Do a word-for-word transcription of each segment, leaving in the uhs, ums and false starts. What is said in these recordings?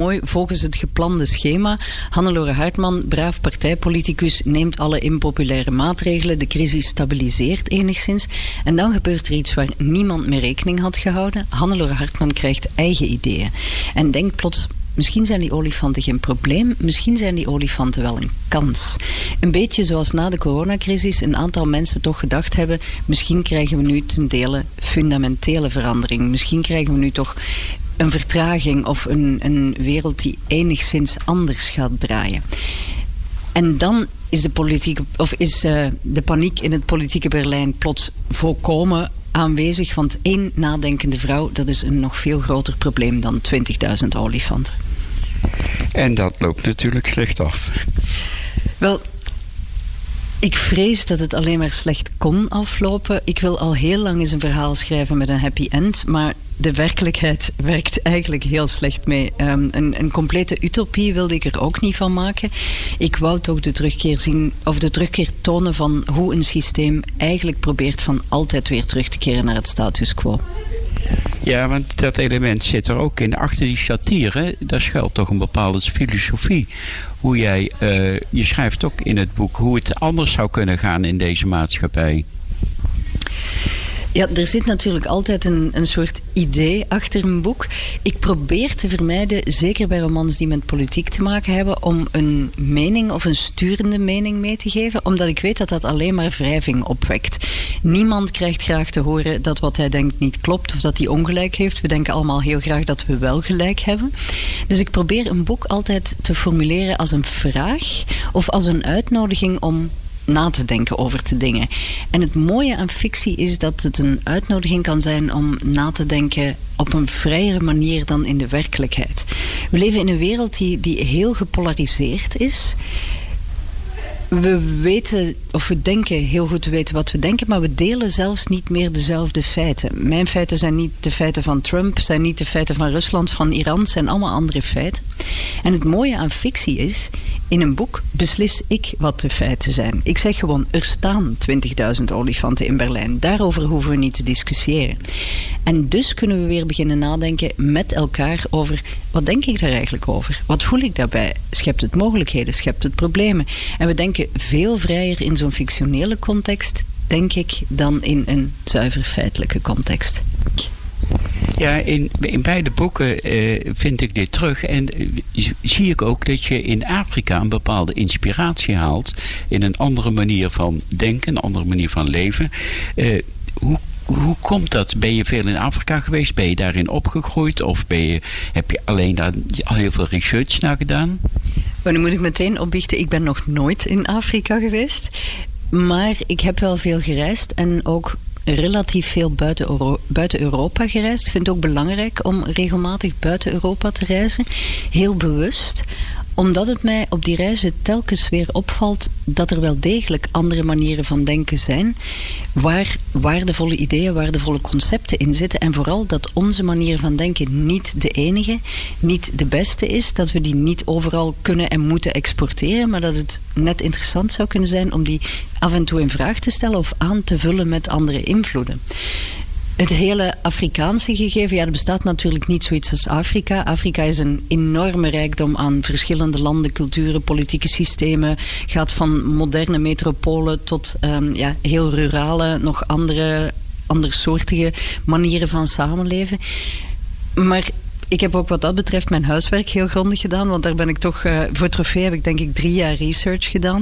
mooi volgens het geplande schema. Hannelore Hartman, braaf partijpoliticus, neemt alle impopulaire maatregelen. De crisis stabiliseert enigszins. En dan gebeurt er iets waar niemand mee rekening had gehouden. Hannelore Hartman krijgt eigen ideeën. En denkt plots... Misschien zijn die olifanten geen probleem, misschien zijn die olifanten wel een kans. Een beetje zoals na de coronacrisis een aantal mensen toch gedacht hebben, misschien krijgen we nu ten dele fundamentele verandering. Misschien krijgen we nu toch een vertraging of een, een wereld die enigszins anders gaat draaien. En dan is de, politieke, of is, uh, de paniek in het politieke Berlijn plots volkomen aanwezig, want één nadenkende vrouw, dat is een nog veel groter probleem dan twintigduizend olifanten. En dat loopt natuurlijk slecht af. Wel, ik vrees dat het alleen maar slecht kon aflopen. Ik wil al heel lang eens een verhaal schrijven met een happy end, maar de werkelijkheid werkt eigenlijk heel slecht mee. Um, een, een complete utopie wilde ik er ook niet van maken. Ik wou toch de terugkeer zien, of de terugkeer tonen van hoe een systeem eigenlijk probeert van altijd weer terug te keren naar het status quo. Ja, want dat element zit er ook in. Achter die satire, daar schuilt toch een bepaalde filosofie. Hoe jij, uh, je schrijft ook in het boek hoe het anders zou kunnen gaan in deze maatschappij. Ja, er zit natuurlijk altijd een, een soort idee achter een boek. Ik probeer te vermijden, zeker bij romans die met politiek te maken hebben, om een mening of een sturende mening mee te geven, omdat ik weet dat dat alleen maar wrijving opwekt. Niemand krijgt graag te horen dat wat hij denkt niet klopt of dat hij ongelijk heeft. We denken allemaal heel graag dat we wel gelijk hebben. Dus ik probeer een boek altijd te formuleren als een vraag of als een uitnodiging om na te denken over de dingen. En het mooie aan fictie is dat het een uitnodiging kan zijn om na te denken op een vrijere manier dan in de werkelijkheid. We leven in een wereld die, die heel gepolariseerd is. We weten, of we denken heel goed te weten wat we denken, maar we delen zelfs niet meer dezelfde feiten. Mijn feiten zijn niet de feiten van Trump, zijn niet de feiten van Rusland, van Iran, het zijn allemaal andere feiten. En het mooie aan fictie is, in een boek beslis ik wat de feiten zijn. Ik zeg gewoon, er staan twintigduizend olifanten in Berlijn. Daarover hoeven we niet te discussiëren. En dus kunnen we weer beginnen nadenken met elkaar over, wat denk ik daar eigenlijk over? Wat voel ik daarbij? Schept het mogelijkheden? Schept het problemen? En we denken veel vrijer in zo'n fictionele context, denk ik, dan in een zuiver feitelijke context. Ja, in, in beide boeken uh, vind ik dit terug. En uh, zie ik ook dat je in Afrika een bepaalde inspiratie haalt in een andere manier van denken, een andere manier van leven. Uh, hoe Hoe komt dat? Ben je veel in Afrika geweest? Ben je daarin opgegroeid? Of ben je, heb je alleen daar al heel veel research naar gedaan? Maar nu moet ik meteen opbiechten, ik ben nog nooit in Afrika geweest. Maar ik heb wel veel gereisd en ook relatief veel buiten, Euro- buiten Europa gereisd. Ik vind het ook belangrijk om regelmatig buiten Europa te reizen. Heel bewust. Omdat het mij op die reizen telkens weer opvalt dat er wel degelijk andere manieren van denken zijn, waar waardevolle ideeën, waardevolle concepten in zitten. En vooral dat onze manier van denken niet de enige, niet de beste is. Dat we die niet overal kunnen en moeten exporteren. Maar dat het net interessant zou kunnen zijn om die af en toe in vraag te stellen of aan te vullen met andere invloeden. Het hele Afrikaanse gegeven, ja, er bestaat natuurlijk niet zoiets als Afrika. Afrika is een enorme rijkdom aan verschillende landen, culturen, politieke systemen. Gaat van moderne metropolen tot um, ja, heel rurale, nog andere, andersoortige manieren van samenleven. Maar ik heb ook wat dat betreft mijn huiswerk heel grondig gedaan, want daar ben ik toch, uh, voor Trofee heb ik denk ik drie jaar research gedaan.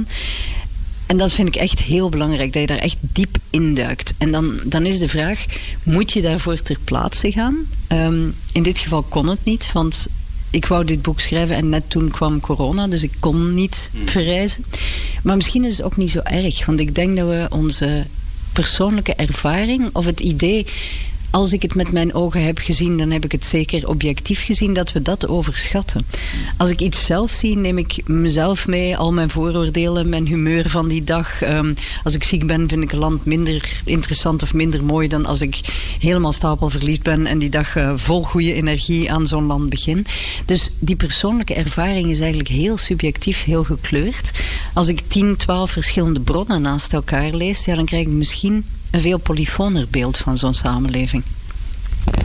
En dat vind ik echt heel belangrijk, dat je daar echt diep induikt. En dan, dan is de vraag, moet je daarvoor ter plaatse gaan? Um, in dit geval kon het niet, want ik wou dit boek schrijven en net toen kwam corona, dus ik kon niet verreizen. Maar misschien is het ook niet zo erg, want ik denk dat we onze persoonlijke ervaring of het idee, als ik het met mijn ogen heb gezien, dan heb ik het zeker objectief gezien, dat we dat overschatten. Als ik iets zelf zie, neem ik mezelf mee, al mijn vooroordelen, mijn humeur van die dag. Um, als ik ziek ben, vind ik een land minder interessant of minder mooi dan als ik helemaal stapelverliefd ben en die dag uh, vol goede energie aan zo'n land begin. Dus die persoonlijke ervaring is eigenlijk heel subjectief, heel gekleurd. Als ik tien, twaalf verschillende bronnen naast elkaar lees, ja, dan krijg ik misschien een veel polyfoner beeld van zo'n samenleving.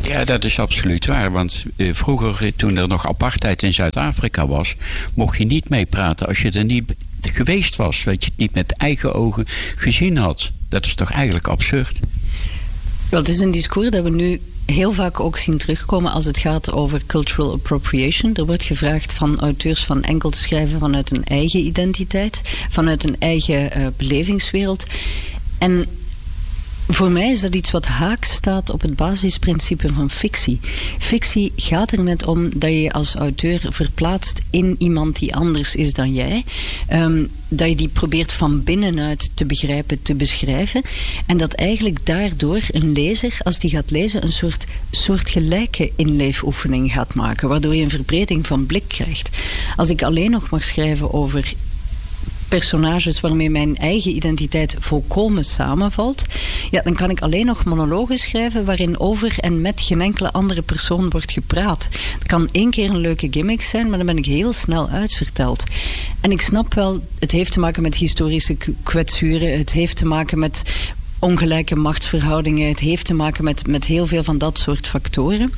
Ja, dat is absoluut waar. Want uh, vroeger, toen er nog apartheid in Zuid-Afrika was, mocht je niet meepraten als je er niet geweest was. Dat je het niet met eigen ogen gezien had. Dat is toch eigenlijk absurd? Wel, het is een discours dat we nu heel vaak ook zien terugkomen als het gaat over cultural appropriation. Er wordt gevraagd van auteurs van enkel te schrijven vanuit een eigen identiteit, vanuit een eigen uh, belevingswereld. En voor mij is dat iets wat haaks staat op het basisprincipe van fictie. Fictie gaat er net om dat je je als auteur verplaatst in iemand die anders is dan jij. Um, dat je die probeert van binnenuit te begrijpen, te beschrijven. En dat eigenlijk daardoor een lezer, als die gaat lezen, een soort, soort gelijke inleefoefening gaat maken. Waardoor je een verbreding van blik krijgt. Als ik alleen nog mag schrijven over personages waarmee mijn eigen identiteit volkomen samenvalt, ja, dan kan ik alleen nog monologen schrijven waarin over en met geen enkele andere persoon wordt gepraat. Het kan één keer een leuke gimmick zijn, maar dan ben ik heel snel uitverteld. En ik snap wel, het heeft te maken met historische kwetsuren, het heeft te maken met ongelijke machtsverhoudingen, het heeft te maken met, met heel veel van dat soort factoren.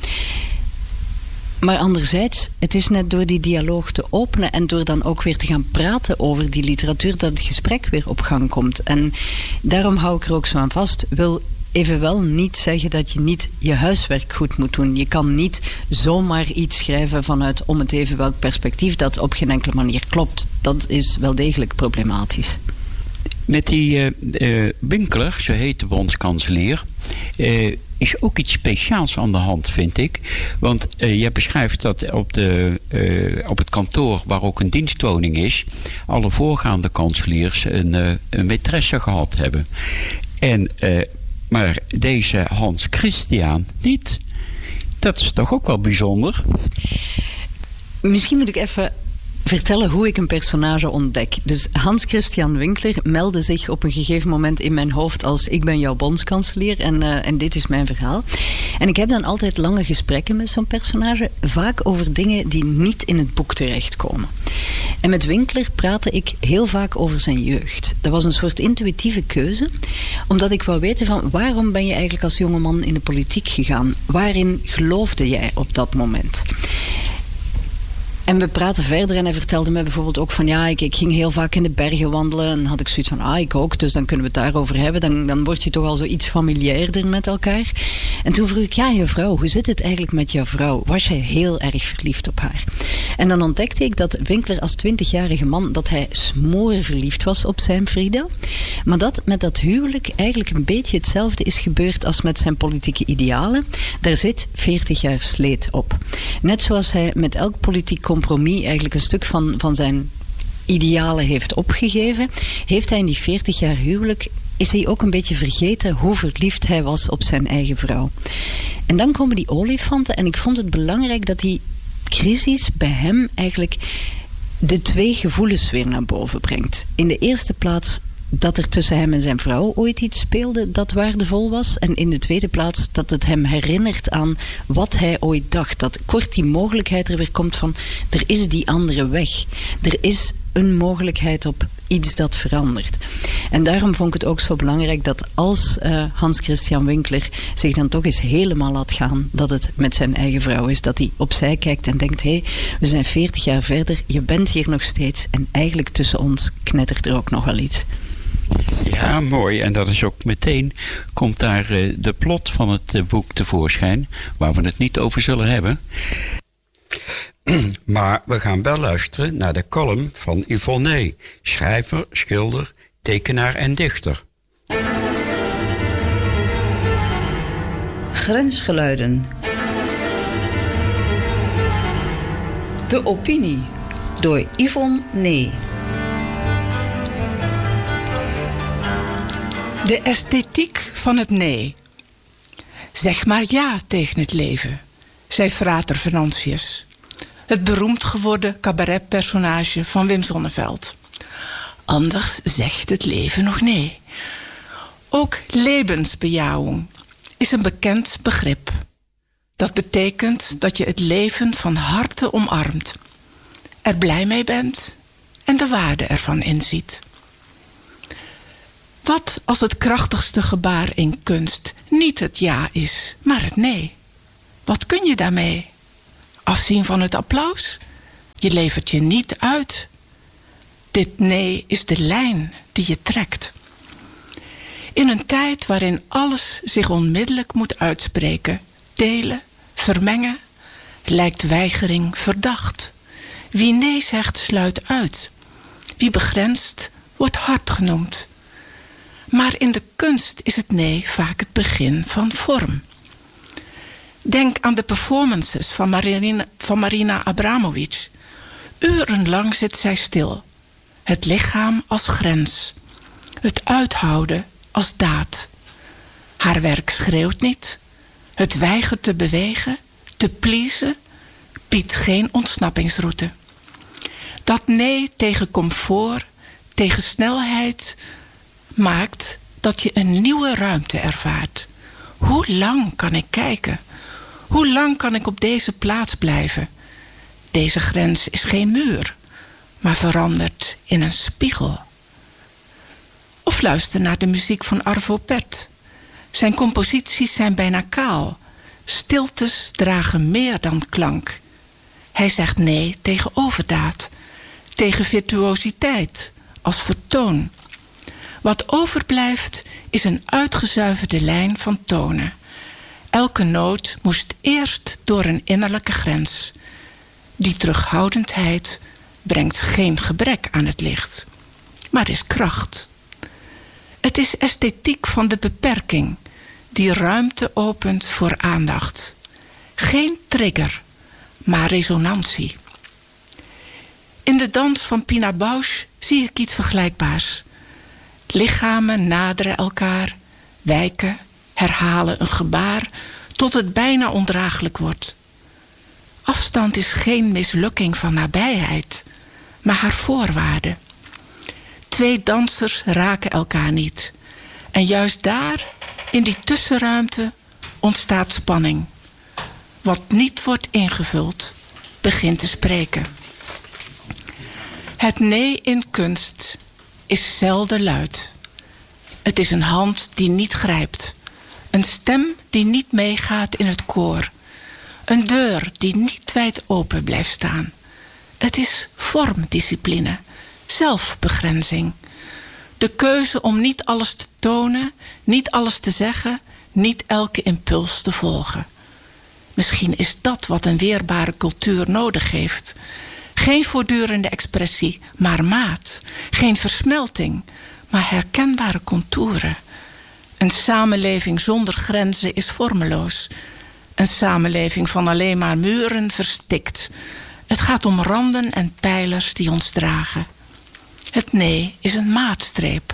Maar anderzijds, het is net door die dialoog te openen en door dan ook weer te gaan praten over die literatuur dat het gesprek weer op gang komt. En daarom hou ik er ook zo aan vast. Wil evenwel niet zeggen dat je niet je huiswerk goed moet doen. Je kan niet zomaar iets schrijven vanuit om het even welk perspectief dat op geen enkele manier klopt. Dat is wel degelijk problematisch. Met die uh, uh, Winkler, zo heet de bondskanselier, uh, is ook iets speciaals aan de hand, vind ik. Want uh, je beschrijft dat op, de, uh, op het kantoor, waar ook een dienstwoning is, alle voorgaande kanseliers een, uh, een maîtresse gehad hebben. En, uh, maar deze Hans Christian niet. Dat is toch ook wel bijzonder? Misschien moet ik even vertellen hoe ik een personage ontdek. Dus Hans Christian Winkler meldde zich op een gegeven moment in mijn hoofd als ik ben jouw bondskanselier en, uh, en dit is mijn verhaal. En ik heb dan altijd lange gesprekken met zo'n personage, vaak over dingen die niet in het boek terechtkomen. En met Winkler praatte ik heel vaak over zijn jeugd. Dat was een soort intuïtieve keuze, omdat ik wou weten van waarom ben je eigenlijk als jongeman in de politiek gegaan? Waarin geloofde jij op dat moment? En we praten verder en hij vertelde me bijvoorbeeld ook van ja, ik, ik ging heel vaak in de bergen wandelen en had ik zoiets van ah, ik ook, dus dan kunnen we het daarover hebben. Dan, dan word je toch al zo iets familiairder met elkaar. En toen vroeg ik, ja, je vrouw, hoe zit het eigenlijk met jouw vrouw? Was jij heel erg verliefd op haar? En dan ontdekte ik dat Winkler als twintigjarige man, dat hij smoor verliefd was op zijn Frida. Maar dat met dat huwelijk eigenlijk een beetje hetzelfde is gebeurd als met zijn politieke idealen. Daar zit veertig jaar sleet op. Net zoals hij met elk politiek compromis eigenlijk een stuk van, van zijn idealen heeft opgegeven, heeft hij in die veertig jaar huwelijk, is hij ook een beetje vergeten hoe verliefd hij was op zijn eigen vrouw. En dan komen die olifanten en ik vond het belangrijk dat die crisis bij hem eigenlijk de twee gevoelens weer naar boven brengt. In de eerste plaats dat er tussen hem en zijn vrouw ooit iets speelde dat waardevol was. En in de tweede plaats dat het hem herinnert aan wat hij ooit dacht. Dat kort die mogelijkheid er weer komt van, er is die andere weg. Er is een mogelijkheid op iets dat verandert. En daarom vond ik het ook zo belangrijk dat als uh, Hans Christian Winkler zich dan toch eens helemaal laat gaan, dat het met zijn eigen vrouw is. Dat hij opzij kijkt en denkt, hé, hey, we zijn veertig jaar verder, je bent hier nog steeds en eigenlijk tussen ons knettert er ook nog wel iets. Ja, mooi. En dat is ook meteen, komt daar uh, de plot van het uh, boek tevoorschijn, waar we het niet over zullen hebben. Maar we gaan wel luisteren naar de column van Yvonne, schrijver, schilder, tekenaar en dichter. Grensgeluiden. De opinie door Yvonne Nee. De esthetiek van het nee. Zeg maar ja tegen het leven, zei Frater Venantius, het beroemd geworden cabaretpersonage van Wim Sonneveld. Anders zegt het leven nog nee. Ook levensbejahung is een bekend begrip. Dat betekent dat je het leven van harte omarmt, er blij mee bent en de waarde ervan inziet. Wat als het krachtigste gebaar in kunst niet het ja is, maar het nee? Wat kun je daarmee? Afzien van het applaus? Je levert je niet uit. Dit nee is de lijn die je trekt. In een tijd waarin alles zich onmiddellijk moet uitspreken, delen, vermengen, lijkt weigering verdacht. Wie nee zegt, sluit uit. Wie begrenst, wordt hard genoemd. Maar in de kunst is het nee vaak het begin van vorm. Denk aan de performances van Marina, van Marina Abramovic. Urenlang zit zij stil. Het lichaam als grens. Het uithouden als daad. Haar werk schreeuwt niet. Het weigert te bewegen, te pleasen, biedt geen ontsnappingsroute. Dat nee tegen comfort, tegen snelheid, maakt dat je een nieuwe ruimte ervaart. Hoe lang kan ik kijken? Hoe lang kan ik op deze plaats blijven? Deze grens is geen muur, maar verandert in een spiegel. Of luister naar de muziek van Arvo Pärt. Zijn composities zijn bijna kaal. Stiltes dragen meer dan klank. Hij zegt nee tegen overdaad, tegen virtuositeit als vertoon. Wat overblijft is een uitgezuiverde lijn van tonen. Elke noot moest eerst door een innerlijke grens. Die terughoudendheid brengt geen gebrek aan het licht, maar is kracht. Het is esthetiek van de beperking, die ruimte opent voor aandacht. Geen trigger, maar resonantie. In de dans van Pina Bausch zie ik iets vergelijkbaars. Lichamen naderen elkaar, wijken, herhalen een gebaar tot het bijna ondraaglijk wordt. Afstand is geen mislukking van nabijheid, maar haar voorwaarde. Twee dansers raken elkaar niet. En juist daar, in die tussenruimte, ontstaat spanning. Wat niet wordt ingevuld, begint te spreken. Het nee in kunst is zelden luid. Het is een hand die niet grijpt. Een stem die niet meegaat in het koor. Een deur die niet wijd open blijft staan. Het is vormdiscipline, zelfbegrenzing. De keuze om niet alles te tonen, niet alles te zeggen, niet elke impuls te volgen. Misschien is dat wat een weerbare cultuur nodig heeft. Geen voortdurende expressie, maar maat. Geen versmelting, maar herkenbare contouren. Een samenleving zonder grenzen is vormeloos. Een samenleving van alleen maar muren verstikt. Het gaat om randen en pijlers die ons dragen. Het nee is een maatstreep.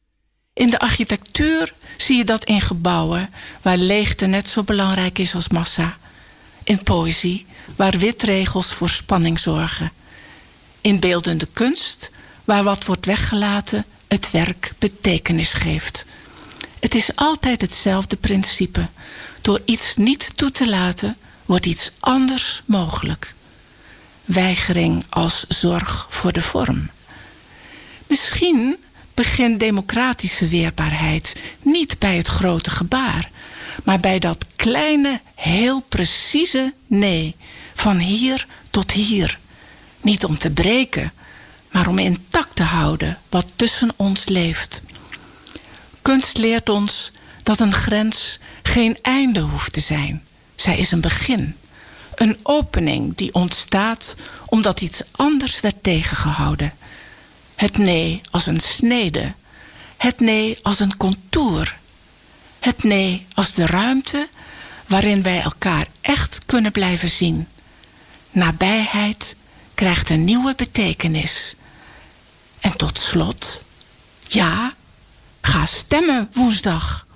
In de architectuur zie je dat in gebouwen waar leegte net zo belangrijk is als massa. In poëzie waar witregels voor spanning zorgen. In beeldende kunst waar wat wordt weggelaten het werk betekenis geeft. Het is altijd hetzelfde principe. Door iets niet toe te laten wordt iets anders mogelijk. Weigering als zorg voor de vorm. Misschien begint democratische weerbaarheid niet bij het grote gebaar, maar bij dat kleine, heel precieze nee, van hier tot hier. Niet om te breken, maar om intact te houden wat tussen ons leeft. Kunst leert ons dat een grens geen einde hoeft te zijn. Zij is een begin. Een opening die ontstaat omdat iets anders werd tegengehouden. Het nee als een snede. Het nee als een contour. Het nee als de ruimte waarin wij elkaar echt kunnen blijven zien. Nabijheid krijgt een nieuwe betekenis. En tot slot, ja, ga stemmen woensdag.